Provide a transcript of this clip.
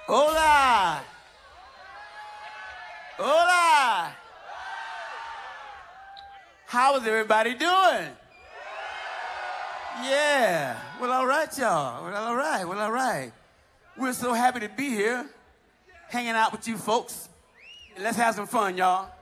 Hola! Hola! How is everybody doing? Yeah. Well, all right, y'all. Well, all right. Well, all right. We're so happy to be here, hanging out with you folks. And let's have some fun, y'all.